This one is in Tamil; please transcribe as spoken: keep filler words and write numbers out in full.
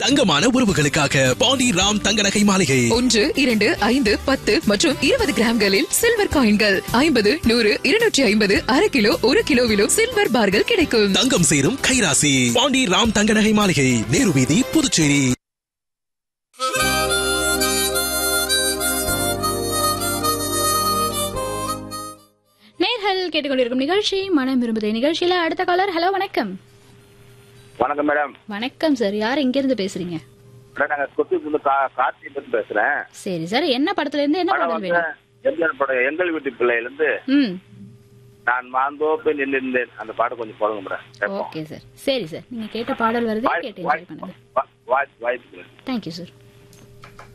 தங்கமான உறவுகளுக்காக பாண்டி ராம் தங்க நகை மாளிகை. ஒன்று இரண்டு ஐந்து பத்து மற்றும் இருபது கிராம்களில் சில்வர் காயின்கள் ஐம்பது நூறு இருநூற்றி ஐம்பது அரை கிலோ ஒரு கிலோவிலும் சில்வர் பார்கள் கிடைக்கும். தங்கம் சேரும் கைராசி பாண்டி ராம் தங்க நகை மாளிகை, நேரு வீதி, புதுச்சேரி. நேர்கள் கேட்டுக்கொண்டிருக்கும் நிகழ்ச்சி மனம் விரும்புதே நிகழ்ச்சியில அடுத்த காலர். ஹலோ, வணக்கம். வணக்கம் மேடம். வணக்கம் சார், யார் எங்க இருந்து பேசுறீங்க? பேசுறேன். சரி சார், என்ன படத்துல இருந்து என்ன பாடல் வேணும்? எம்ஜிஆர் படம் எங்கள் வீட்டு பிள்ளையில இருந்து நான் மாந்தோப்பு நின்றிருந்தேன் அந்த பாட்டு கொஞ்சம் போடுங்க மேடம். ஓகே சார், சரி சார், நீங்க கேட்ட பாடல் வருது, கேட்டு என்ஜாய் பண்ணுங்க. வாய்ப்பு. Thank you sir.